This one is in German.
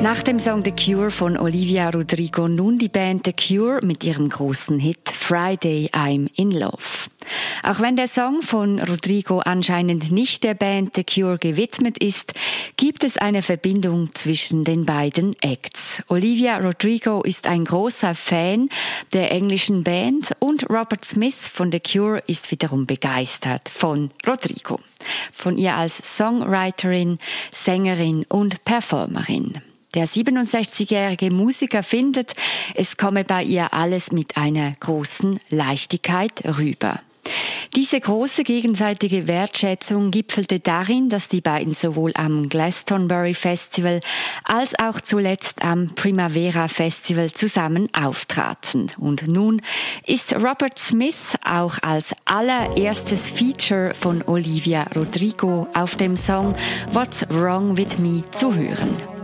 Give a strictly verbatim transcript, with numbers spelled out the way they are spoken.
Nach dem Song The Cure von Olivia Rodrigo nun die Band The Cure mit ihrem großen Hit Friday I'm in Love. Auch wenn der Song von Rodrigo anscheinend nicht der Band The Cure gewidmet ist, gibt es eine Verbindung zwischen den beiden Acts. Olivia Rodrigo ist ein großer Fan der englischen Band und Robert Smith von The Cure ist wiederum begeistert von Rodrigo, von ihr als Songwriterin, Sängerin und Performerin. Der siebenundsechzigjährige Musiker findet, es komme bei ihr alles mit einer großen Leichtigkeit rüber. Diese große gegenseitige Wertschätzung gipfelte darin, dass die beiden sowohl am Glastonbury Festival als auch zuletzt am Primavera Festival zusammen auftraten. Und nun ist Robert Smith auch als allererstes Feature von Olivia Rodrigo auf dem Song What's Wrong With Me zu hören.